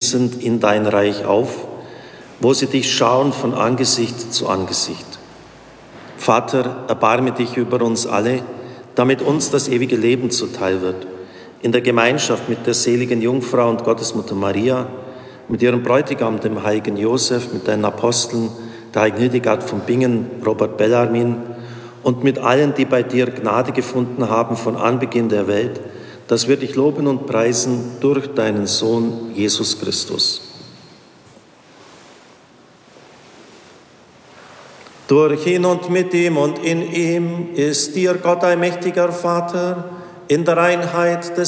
schließend in dein Reich auf, wo sie dich schauen von Angesicht zu Angesicht. Vater, erbarme dich über uns alle, damit uns das ewige Leben zuteil wird, in der Gemeinschaft mit der seligen Jungfrau und Gottesmutter Maria, mit ihrem Bräutigam, dem heiligen Josef, mit deinen Aposteln, der heiligen Hildegard von Bingen, Robert Bellarmin und mit allen, die bei dir Gnade gefunden haben von Anbeginn der Welt, dass wir dich loben und preisen durch deinen Sohn Jesus Christus. Durch ihn und mit ihm und in ihm ist dir Gott, ein mächtiger Vater, in der Einheit des